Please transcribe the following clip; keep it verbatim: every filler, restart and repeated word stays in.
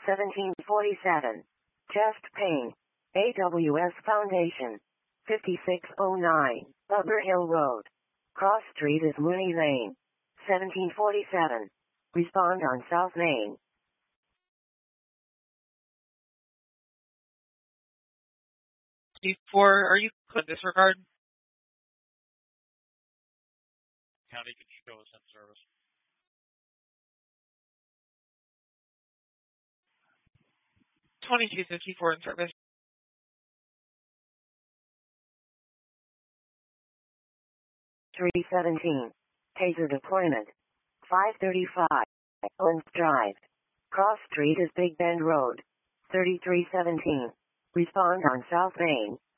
seventeen forty-seven. Chest pain. A W S Foundation. fifty-six oh nine. Upper Hill Road. Cross Street is Mooney Lane. seventeen forty-seven. Respond on South Main. Before, are you put disregard? County can show us in service. twenty-two fifty-four in service. three seventeen. Taser deployment. five thirty-five. Owens Drive. Cross Street is Big Bend Road. thirty-three seventeen. Respond on South Main.